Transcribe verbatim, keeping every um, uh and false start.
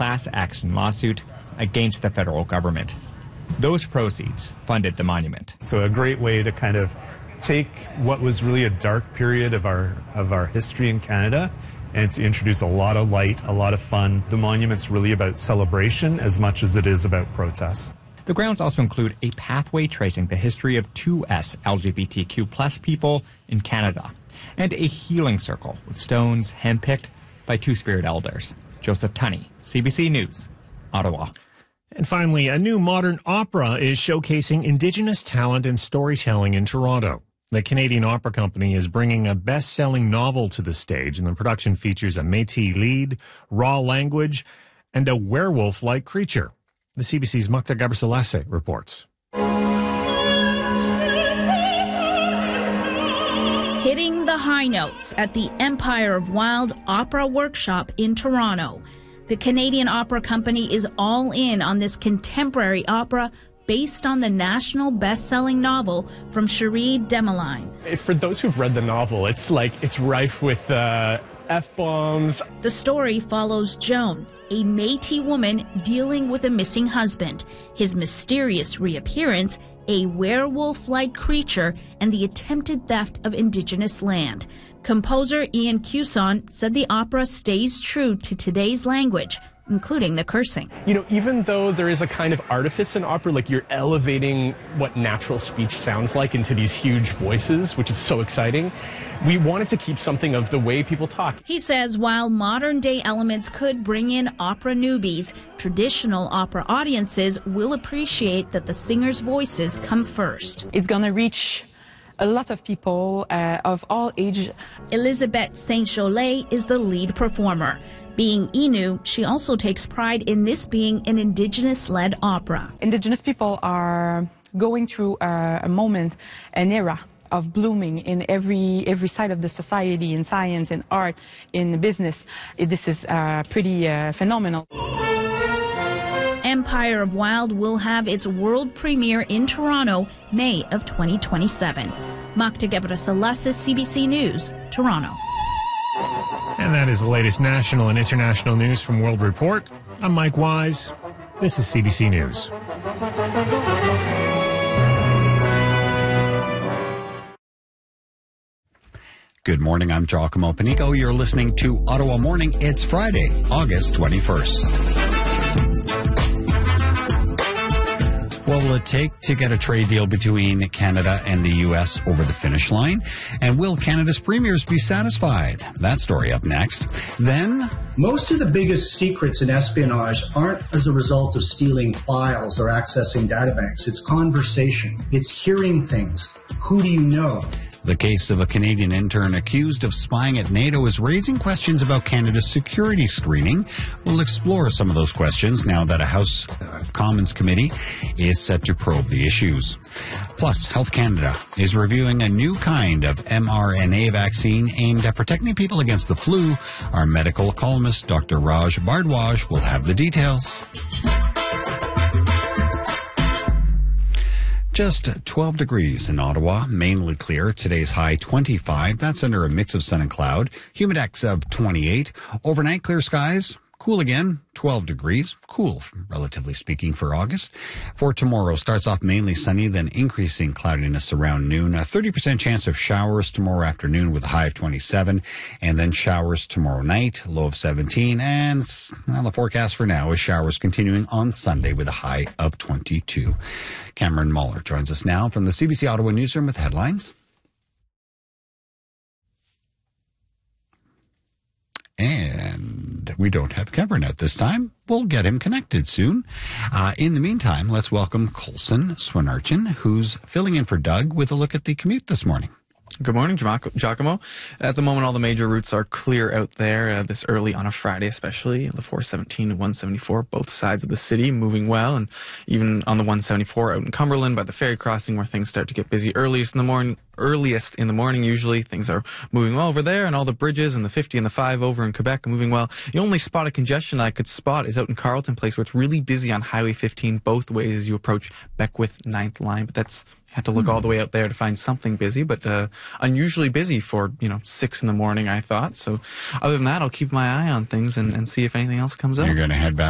class action lawsuit against the federal government. Those proceeds funded the monument. So a great way to kind of take what was really a dark period of our of our history in Canada and to introduce a lot of light, a lot of fun. The monument's really about celebration as much as it is about protest. The grounds also include a pathway tracing the history of two S L G B T Q plus people in Canada, and a healing circle with stones handpicked by Two-Spirit elders. Joseph Tunney, C B C News, Ottawa. And finally, a new modern opera is showcasing Indigenous talent and storytelling in Toronto. The Canadian Opera Company is bringing a best-selling novel to the stage, and the production features a Métis lead, raw language, and a werewolf-like creature. The C B C's Makta Gabriselassie reports. Hitting the high notes at the Empire of Wild Opera Workshop in Toronto. The Canadian Opera Company is all in on this contemporary opera based on the national best-selling novel from Cherie Demeline. For those who've read the novel, it's like it's rife with uh, F-bombs. The story follows Joan, a Métis woman dealing with a missing husband, his mysterious reappearance, a werewolf-like creature, and the attempted theft of Indigenous land. Composer Ian Cuson said the opera stays true to today's language, including the cursing. You know, even though there is a kind of artifice in opera, like you're elevating what natural speech sounds like into these huge voices, which is so exciting, we wanted to keep something of the way people talk. He says while modern-day elements could bring in opera newbies, traditional opera audiences will appreciate that the singers' voices come first. It's going to reach a lot of people uh, of all age. Elizabeth Saint-Cholet is the lead performer. Being Innu, she also takes pride in this being an Indigenous-led opera. Indigenous people are going through a, a moment, an era of blooming in every every side of the society, in science, in art, in business. This is uh, pretty uh, phenomenal. Empire of Wild will have its world premiere in Toronto, May of twenty twenty-seven. Makta Gabriselassie, C B C News, Toronto. And that is the latest national and international news from World Report. I'm Mike Wise. This is C B C News. Good morning, I'm Giacomo Panico. You're listening to Ottawa Morning. It's Friday, August twenty-first. What will it take to get a trade deal between Canada and the U S over the finish line? And will Canada's premiers be satisfied? That story up next. Then, most of the biggest secrets in espionage aren't as a result of stealing files or accessing databanks. It's conversation. It's hearing things. Who do you know? the case of a Canadian intern accused of spying at NATO is raising questions about Canada's security screening. We'll explore some of those questions now that a House Commons committee is set to probe the issues. Plus, Health Canada is reviewing a new kind of mRNA vaccine aimed at protecting people against the flu. Our medical columnist, Doctor Raj Bhardwaj, will have the details. Just twelve degrees in Ottawa, mainly clear. Today's high twenty-five. That's under a mix of sun and cloud. Humidex of twenty-eight. Overnight clear skies. Cool again, twelve degrees. Cool, relatively speaking, for August. For tomorrow, starts off mainly sunny, then increasing cloudiness around noon. A thirty percent chance of showers tomorrow afternoon with a high of twenty-seven. And then showers tomorrow night, low of seventeen. And well, the forecast for now is showers continuing on Sunday with a high of twenty-two. Cameron Muller joins us now from the C B C Ottawa Newsroom with headlines. And we don't have Cameron at this time. We'll get him connected soon. Uh, in the meantime, let's welcome Colson Swinarchin, who's filling in for Doug with a look at the commute this morning. Good morning, Giacomo. At the moment, all the major routes are clear out there uh, this early on a Friday, especially the four seventeen and one seventy-four, both sides of the city moving well, and even on the one seventy-four out in Cumberland by the ferry crossing where things start to get busy earliest in the morning. Earliest in the morning, usually things are moving well over there, and all the bridges and the fifty and the five over in Quebec are moving well. The only spot of congestion I could spot is out in Carleton Place, where it's really busy on Highway fifteen both ways as you approach Beckwith ninth line, but that's had to look all the way out there to find something busy, but uh, unusually busy for, you know, six in the morning, I thought. So other than that, I'll keep my eye on things and, and see if anything else comes up. You're going to head back